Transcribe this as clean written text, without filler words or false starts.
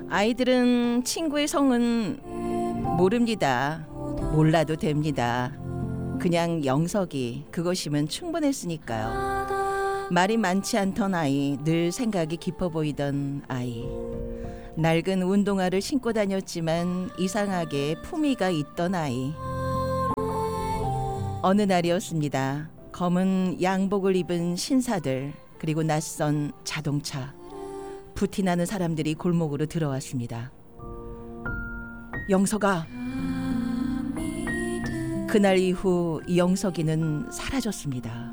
아이들은 친구의 성은 모릅니다. 몰라도 됩니다. 그냥 영석이 그것이면 충분했으니까요. 말이 많지 않던 아이, 늘 생각이 깊어 보이던 아이. 낡은 운동화를 신고 다녔지만 이상하게 품위가 있던 아이. 어느 날이었습니다. 검은 양복을 입은 신사들, 그리고 낯선 자동차. 부티나는 사람들이 골목으로 들어왔습니다. 영석아. 그날 이후 영석이는 사라졌습니다.